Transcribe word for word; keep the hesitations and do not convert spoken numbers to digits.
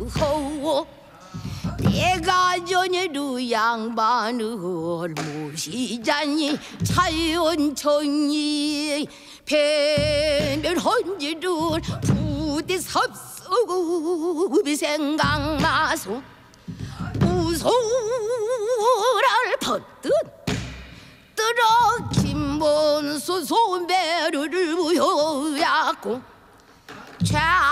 허 내가 전에도 양반을 모시자니 차연천이 배면헌지를 부디 섭섭이 생각나서 우소를 퍼뜩 들어 김본수 소매를 무효약고